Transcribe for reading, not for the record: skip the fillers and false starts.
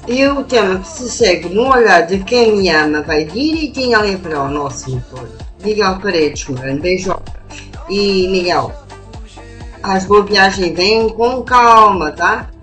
E o tema que se segue no olhar de quem me ama vai direitinho ali para o nosso motor. Miguel Paredes, um grande beijo. E Miguel, as boa viagem, vem com calma, tá?